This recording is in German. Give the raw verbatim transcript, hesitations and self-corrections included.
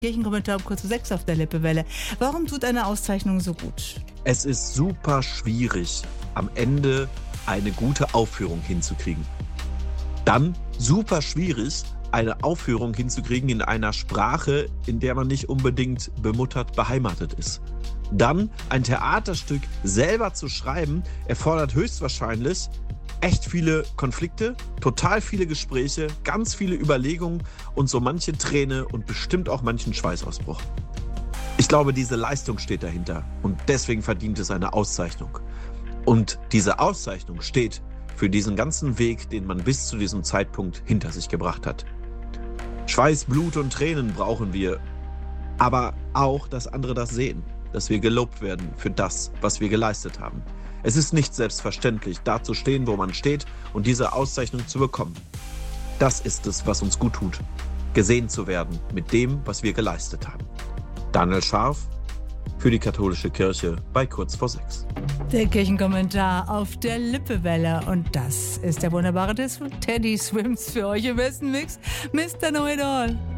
Kirchenkommentar um kurz vor sechs auf der Lippewelle. Warum tut eine Auszeichnung so gut? Es ist super schwierig, am Ende eine gute Aufführung hinzukriegen. Dann super schwierig, eine Aufführung hinzukriegen in einer Sprache, in der man nicht unbedingt bemuttert beheimatet ist. Dann ein Theaterstück selber zu schreiben, erfordert höchstwahrscheinlich echt viele Konflikte, total viele Gespräche, ganz viele Überlegungen und so manche Träne und bestimmt auch manchen Schweißausbruch. Ich glaube, diese Leistung steht dahinter und deswegen verdient es eine Auszeichnung. Und diese Auszeichnung steht für diesen ganzen Weg, den man bis zu diesem Zeitpunkt hinter sich gebracht hat. Schweiß, Blut und Tränen brauchen wir, aber auch, dass andere das sehen, dass wir gelobt werden für das, was wir geleistet haben. Es ist nicht selbstverständlich, da zu stehen, wo man steht und diese Auszeichnung zu bekommen. Das ist es, was uns gut tut, gesehen zu werden mit dem, was wir geleistet haben. Daniel Scharf für die Katholische Kirche bei kurz vor sechs. Der Kirchenkommentar auf der Lippewelle. Und das ist der wunderbare Teddy Swims für euch im besten Mix. Mister Know It All.